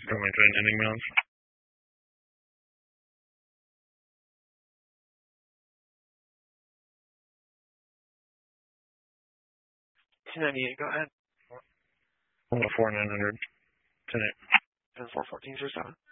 Going to an ending mounts. $298, go ahead. 4900. 10 10-4, 14-07.